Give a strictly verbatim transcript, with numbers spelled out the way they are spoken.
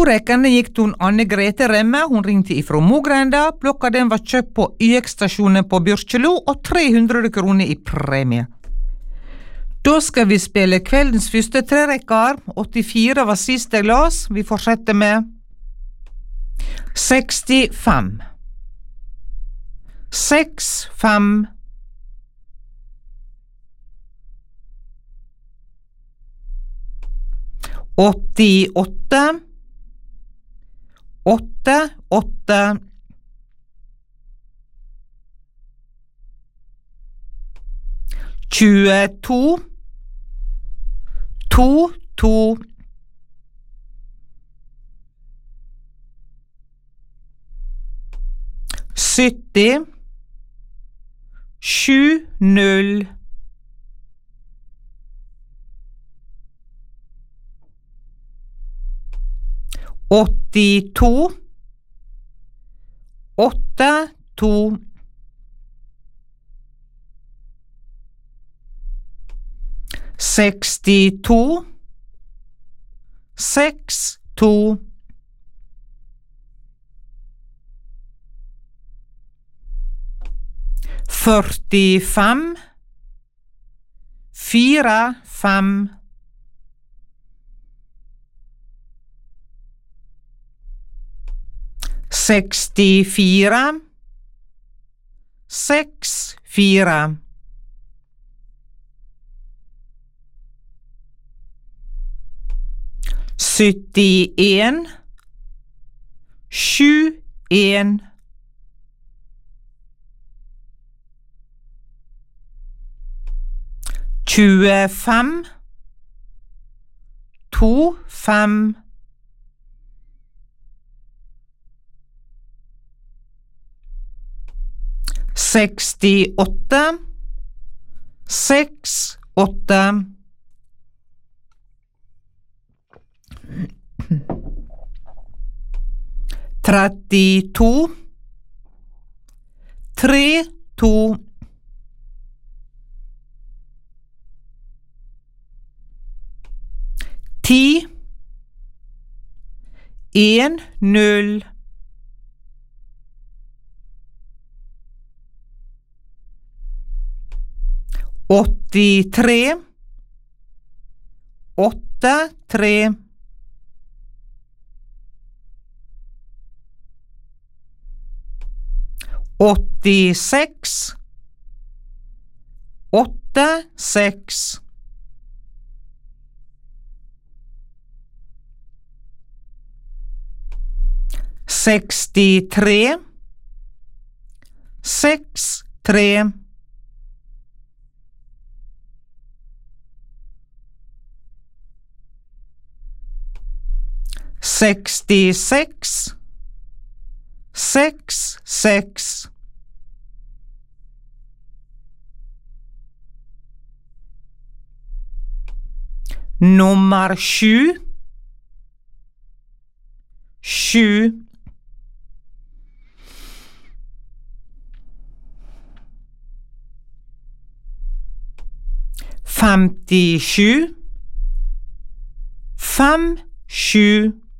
To rekene gikk til Anne Grete Remme, hun ringte ifra Mogrenda, blokka den var kjøpt på Y X-stasjonen på Bjørkjelo, og tre hundre kroner i premie. Da skal vi spille kveldens første tre rekker, åttifire var siste glas, vi fortsetter med sekstifem. Seks, fem. åttiåtte. Åtte, åtte. Tjueto. To, to. Sytti. Sju, null. Åttito. Åtte, to. Sekstito. Seks, to. Førtifem. Fire, fem. Sekstifire. Seks, fire. Syttien. Sju, en. Tjuefem. To, fem. Sekstiåtte. Seks, åtte. Trettito. Tre, to. Ti. En, null. Åttitre. Åtte, tre. Åttiseks. Åtte, seks. Sekstitre. Seks, tre. Sekstiseks. Seks, seks. Nummer sju. Sju. Femtisju. Fem, sju.